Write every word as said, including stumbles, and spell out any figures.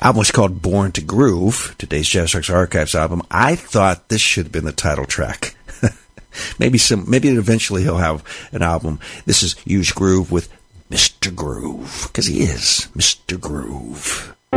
album was called Born to Groove, today's Jazz Rocks Archives album. I thought this should have been the title track. maybe some, maybe eventually he'll have an album. This is Huge Groove with Mister Groove, because he is Mister Groove.